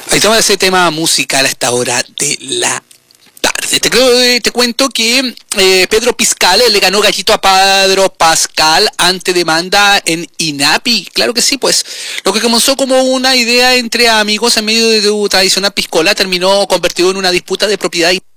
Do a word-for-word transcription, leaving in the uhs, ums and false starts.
Ahí estamos ese tema musical a esta hora de la tarde. Te, creo, te cuento que eh, Pedro Pascal le ganó gallito a Pedro Pascal ante demanda en INAPI. Claro que sí, pues lo que comenzó como una idea entre amigos en medio de tu tradicional piscola terminó convertido en una disputa de propiedad